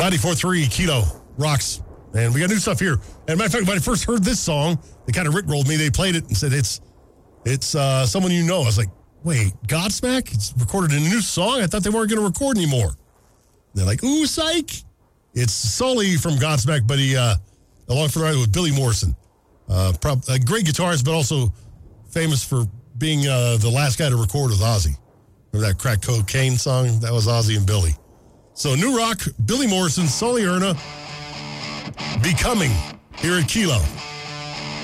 94.3 Kilo rocks. And we got new stuff here. And matter of fact, when I first heard this song, they kind of rickrolled me. They played it and said, it's someone you know. I was like, wait, Godsmack? It's recorded in a new song? I thought they weren't going to record anymore. They're like, ooh, psych. It's Sully from Godsmack, but he, along for the ride with Billy Morrison. A great guitarist, but also famous for being the last guy to record with Ozzy. Remember that Crack Cocaine song? That was Ozzy and Billy. So new rock, Billy Morrison, Sully Erna, Becoming, here at Kilo.